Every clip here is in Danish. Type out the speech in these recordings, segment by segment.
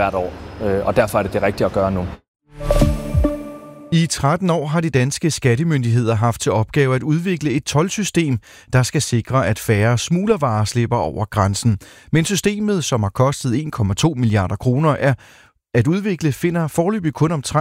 hvert år, og derfor er det rigtige at gøre nu. I 13 år har de danske skattemyndigheder haft til opgave at udvikle et toldsystem, der skal sikre, at færre smuglervarer slipper over grænsen. Men systemet, som har kostet 1,2 milliarder kroner, er at udvikle, finder foreløbig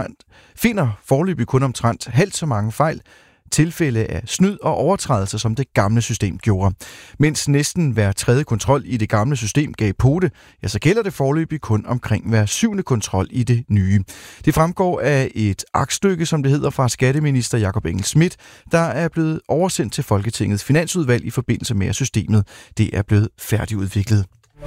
kun omtrent halvt så mange fejl, tilfælde af snyd og overtrædelser, som det gamle system gjorde. Mens næsten hver tredje kontrol i det gamle system gav pote, ja, så gælder det foreløbig kun omkring hver syvende kontrol i det nye. Det fremgår af et aktstykke, som det hedder, fra skatteminister Jakob Engel-Schmidt, der er blevet oversendt til Folketingets finansudvalg i forbindelse med, at systemet det er blevet færdigudviklet.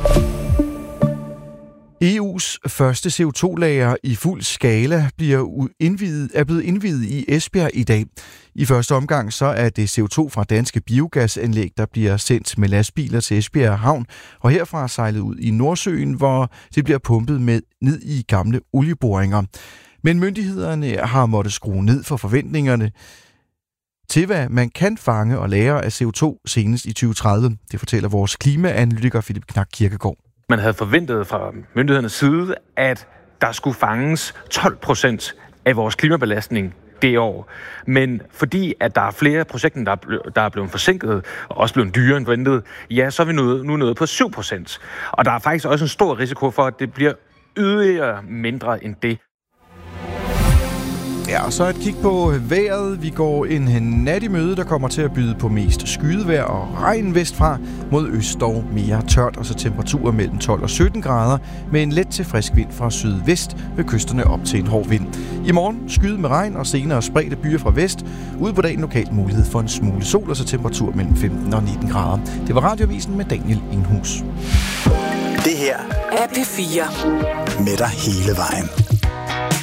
EU's første CO2-lager i fuld skala er blevet indviet i Esbjerg i dag. I første omgang så er det CO2 fra danske biogasanlæg, der bliver sendt med lastbiler til Esbjerg Havn, og herfra sejlet ud i Nordsøen, hvor det bliver pumpet med ned i gamle olieboringer. Men myndighederne har måttet skrue ned for forventningerne til, hvad man kan fange og lagre af CO2 senest i 2030. Det fortæller vores klimaanalytiker Philip Knak Kirkegaard. Man havde forventet fra myndighedernes side, at der skulle fanges 12% af vores klimabelastning det år. Men fordi at der er flere projekter, der er blevet forsinket og også blevet dyrere end ventet, ja, så er vi nu nået på 7%. Og der er faktisk også en stor risiko for, at det bliver yderligere mindre end det. Ja, og så et kig på vejret. Vi går en nat i møde, der kommer til at byde på mest skydevejr og regn vestfra, mod øst dog mere tørt, og så temperaturer mellem 12 og 17 grader, med en let til frisk vind fra sydvest ved kysterne op til en hård vind. I morgen skyde med regn og senere spredte byer fra vest. Ude på dagen lokalt mulighed for en smule sol, og så temperatur mellem 15 og 19 grader. Det var Radioavisen med Daniel Enghus. Det her er P4 med dig hele vejen.